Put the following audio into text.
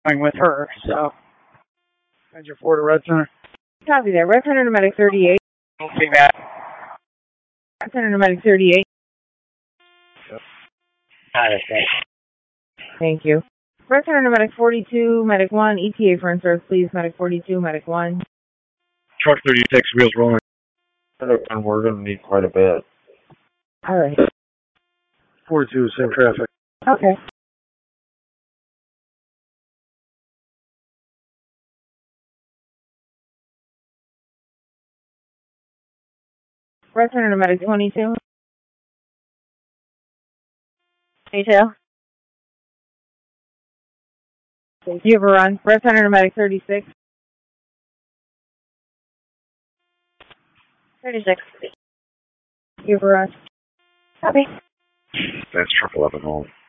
going with her, so. Send your 4 to Red Center. Copy that. Red Center to Medic 38. Okay, Matt. Red Center to Medic 38. Thank you. Red Center to Medic 42, Medic 1, ETA for in-service, please. Medic 42, Medic 1. Truck 36, wheels rolling. And we're going to need quite a bit. All right. 42, same traffic. Okay. Red Center to Medic 22. Detail. You have a run. Red Center to Medic 36. 36. You have a run. Copy. That's truck 11 home.